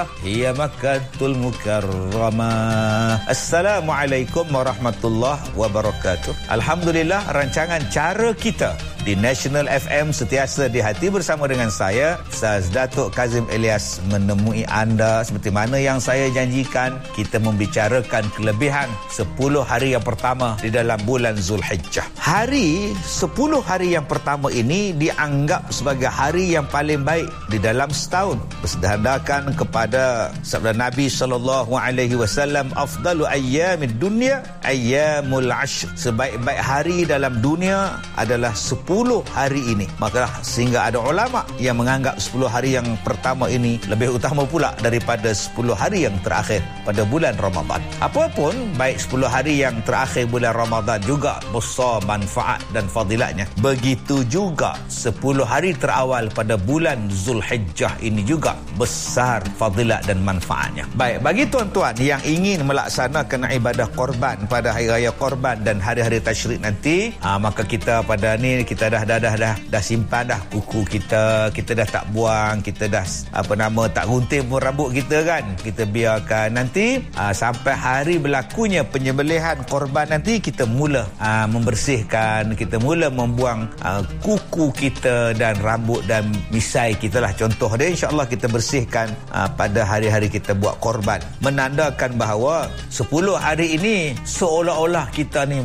Makkah hiya Makkatul Mukarramah. Assalamualaikum warahmatullahi wabarakatuh. Alhamdulillah, rancangan Cara Kita di National FM sentiasa di hati bersama dengan saya, Ustaz Datuk Kazim Elias, menemui anda seperti mana yang saya janjikan. Kita membicarakan kelebihan 10 hari yang pertama di dalam bulan Zulhijjah. Hari 10 hari yang pertama ini dianggap sebagai hari yang paling baik di dalam setahun, berdasarkan kepada sabda Nabi SAW, afdalu ayyamid dunya ayyamul ashr. Sebaik-baik hari dalam dunia adalah 10 hari ini. Maka sehingga ada ulama yang menganggap 10 hari yang pertama ini lebih utama pula daripada 10 hari yang terakhir pada bulan Ramadan. Apapun, baik 10 hari yang terakhir bulan Ramadan juga besar manfaat dan fadilatnya. Begitu juga 10 hari terawal pada bulan Zulhijjah ini juga besar fadilat dan manfaatnya. Baik, bagi tuan-tuan yang ingin melaksanakan ibadah korban pada hari raya korban dan hari-hari tasyrik nanti, maka kita pada ni kita dah simpan dah kuku kita dah tak buang, kita dah tak gunting pun rambut kita kan. Kita biarkan nanti sampai hari berlakunya penyembelihan korban nanti kita mula membersihkan, kita mula membuang kuku kita dan rambut dan misai kita lah contoh dia, insya-Allah kita bersihkan pada hari-hari kita buat korban, menandakan bahawa 10 hari ini seolah-olah kita ni